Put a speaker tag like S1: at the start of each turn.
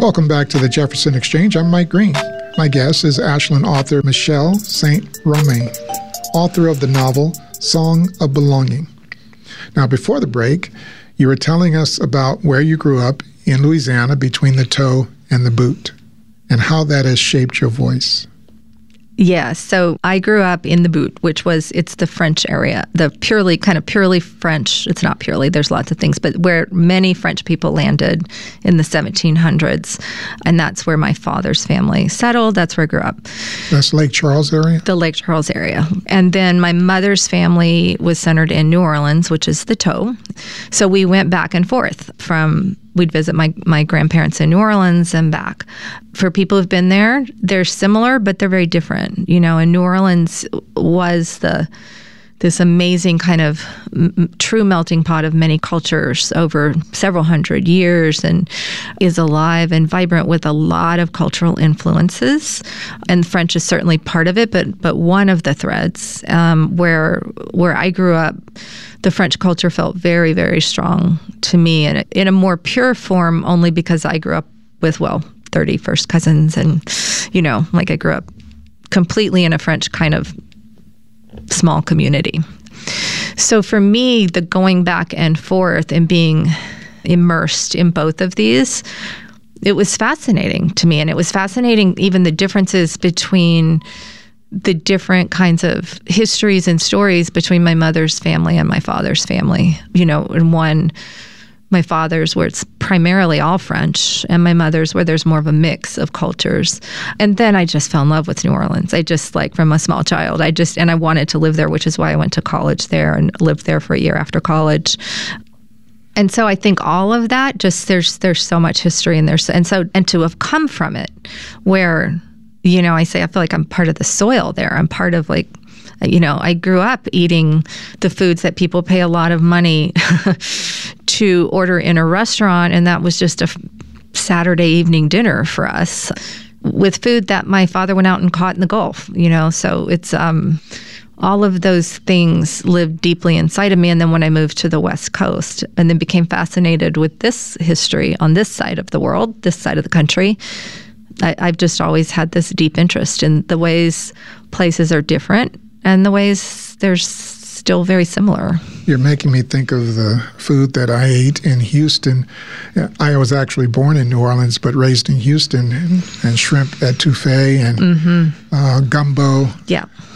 S1: Welcome back to the Jefferson Exchange. I'm Mike Green. My guest is Ashland author Michelle St. Romain, author of the novel Song of Belonging. Now, before the break, you were telling us about where you grew up in Louisiana between the toe and the boot and how that has shaped your voice.
S2: Yeah, so I grew up in the Boot, it's the French area, the purely French, it's not purely, there's lots of things, but where many French people landed in the 1700s. And that's where my father's family settled. That's where I grew up.
S1: That's Lake Charles area?
S2: The Lake Charles area. And then my mother's family was centered in New Orleans, which is the toe. So we went back and forth we'd visit my grandparents in New Orleans and back. For people who've been there, they're similar, but they're very different. You know, and New Orleans was this amazing kind of true melting pot of many cultures over several hundred years and is alive and vibrant with a lot of cultural influences. And French is certainly part of it, but one of the threads where I grew up, the French culture felt very, very strong to me and in a more pure form only because I grew up with, 30 first cousins and, I grew up completely in a French kind of small community. So for me, the going back and forth and being immersed in both of these, it was fascinating to me. And it was fascinating even the differences between the different kinds of histories and stories between my mother's family and my father's family. In one, my father's where it's primarily all French, and my mother's where there's more of a mix of cultures. And then I just fell in love with New Orleans. I just from a small child, and I wanted to live there, which is why I went to college there and lived there for a year after college. And so I think all of that, just there's so much history in there. And to have come from it where, I say I feel like I'm part of the soil there. I'm part of I grew up eating the foods that people pay a lot of money to order in a restaurant, and that was just a Saturday evening dinner for us with food that my father went out and caught in the Gulf, So it's all of those things lived deeply inside of me. And then when I moved to the West Coast and then became fascinated with this history on this side of the world, this side of the country, I've just always had this deep interest in the ways places are different and the ways they're still very similar.
S1: You're making me think of the food that I ate in Houston. I was actually born in New Orleans, but raised in Houston, and shrimp etouffee and gumbo.
S2: Yeah.